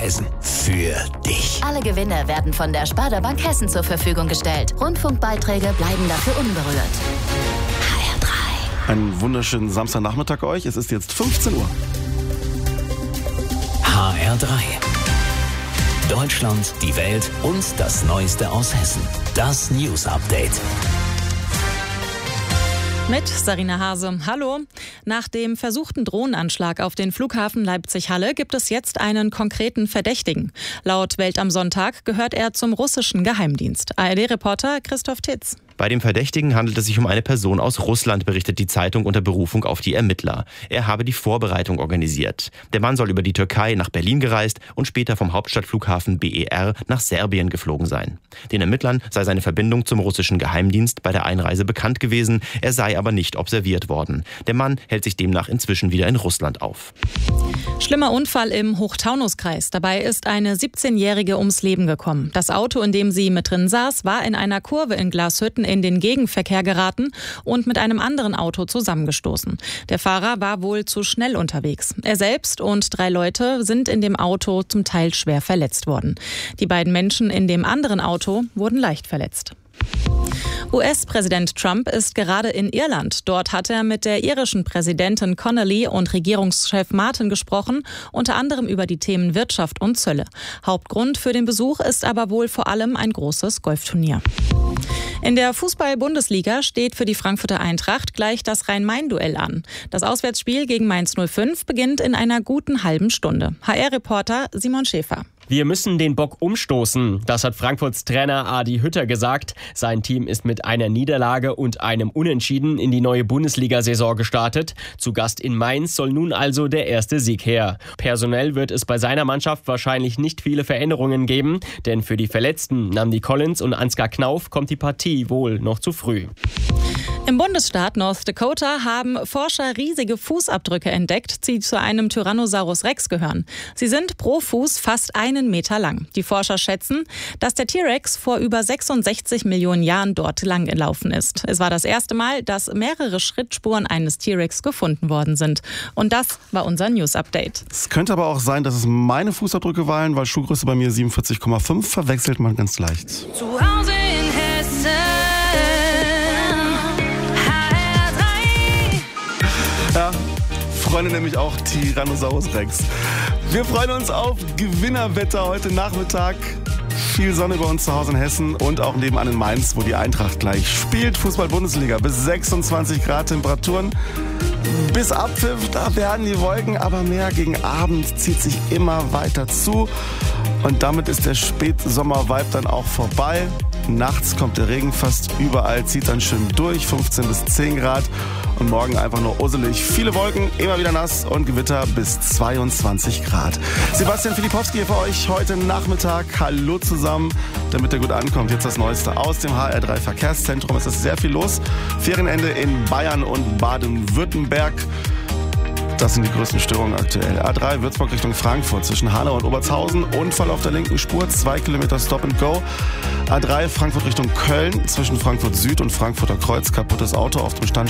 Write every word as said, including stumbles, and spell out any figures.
Reisen. Für dich. Alle Gewinne werden von der Sparda Bank Hessen zur Verfügung gestellt. Rundfunkbeiträge bleiben dafür unberührt. H R drei. Einen wunderschönen Samstagnachmittag euch. Es ist jetzt fünfzehn Uhr. H R drei. Deutschland, die Welt und das Neueste aus Hessen. Das News Update. Mit Sarina Hase. Hallo. Nach dem versuchten Drohnenanschlag auf den Flughafen Leipzig-Halle gibt es jetzt einen konkreten Verdächtigen. Laut Welt am Sonntag gehört er zum russischen Geheimdienst. A R D-Reporter Christoph Titz. Bei dem Verdächtigen handelt es sich um eine Person aus Russland, berichtet die Zeitung unter Berufung auf die Ermittler. Er habe die Vorbereitung organisiert. Der Mann soll über die Türkei nach Berlin gereist und später vom Hauptstadtflughafen B E R nach Serbien geflogen sein. Den Ermittlern sei seine Verbindung zum russischen Geheimdienst bei der Einreise bekannt gewesen, er sei aber nicht observiert worden. Der Mann hält sich demnach inzwischen wieder in Russland auf. Schlimmer Unfall im Hochtaunuskreis. Dabei ist eine siebzehnjährige ums Leben gekommen. Das Auto, in dem sie mit drin saß, war in einer Kurve in Glashütten in den Gegenverkehr geraten und mit einem anderen Auto zusammengestoßen. Der Fahrer war wohl zu schnell unterwegs. Er selbst und drei Leute sind in dem Auto zum Teil schwer verletzt worden. Die beiden Menschen in dem anderen Auto wurden leicht verletzt. U S-Präsident Trump ist gerade in Irland. Dort hat er mit der irischen Präsidentin Connolly und Regierungschef Martin gesprochen, unter anderem über die Themen Wirtschaft und Zölle. Hauptgrund für den Besuch ist aber wohl vor allem ein großes Golfturnier. In der Fußball-Bundesliga steht für die Frankfurter Eintracht gleich das Rhein-Main-Duell an. Das Auswärtsspiel gegen Mainz null fünf beginnt in einer guten halben Stunde. H R-Reporter Simon Schäfer. Wir müssen den Bock umstoßen, das hat Frankfurts Trainer Adi Hütter gesagt. Sein Team ist mit einer Niederlage und einem Unentschieden in die neue Bundesliga-Saison gestartet. Zu Gast in Mainz soll nun also der erste Sieg her. Personell wird es bei seiner Mannschaft wahrscheinlich nicht viele Veränderungen geben, denn für die Verletzten Namdi Collins und Ansgar Knauf kommt die Partie wohl noch zu früh. Im Bundesstaat North Dakota haben Forscher riesige Fußabdrücke entdeckt, die zu einem Tyrannosaurus Rex gehören. Sie sind pro Fuß fast einen Meter lang. Die Forscher schätzen, dass der T-Rex vor über sechsundsechzig Millionen Jahren dort lang gelaufen ist. Es war das erste Mal, dass mehrere Schrittspuren eines T-Rex gefunden worden sind. Und das war unser News-Update. Es könnte aber auch sein, dass es meine Fußabdrücke waren, weil Schuhgröße bei mir siebenundvierzig Komma fünf verwechselt man ganz leicht. Zu Hause in Hessen. Ja, Freunde nämlich auch Tyrannosaurus Rex. Wir freuen uns auf Gewinnerwetter heute Nachmittag. Viel Sonne bei uns zu Hause in Hessen und auch nebenan in Mainz, wo die Eintracht gleich spielt. Fußball-Bundesliga bis sechsundzwanzig Grad Temperaturen. Bis Abpfiff, da werden die Wolken aber mehr. Gegen Abend zieht sich immer weiter zu. Und damit ist der Spätsommer-Vibe dann auch vorbei. Nachts kommt der Regen fast überall, zieht dann schön durch, fünfzehn bis zehn Grad. Und morgen einfach nur usselig. Viele Wolken, immer wieder nass und Gewitter bis zweiundzwanzig Grad. Sebastian Filipowski hier für euch heute Nachmittag. Hallo zusammen, damit er gut ankommt. Jetzt das Neueste aus dem H R drei Verkehrszentrum. Es ist sehr viel los. Ferienende in Bayern und Baden-Württemberg. Das sind die größten Störungen aktuell. A drei Würzburg Richtung Frankfurt zwischen Hanau und Obertshausen. Unfall auf der linken Spur, zwei Kilometer Stop and Go. A drei Frankfurt Richtung Köln zwischen Frankfurt Süd und Frankfurter Kreuz. Kaputtes Auto auf dem Stand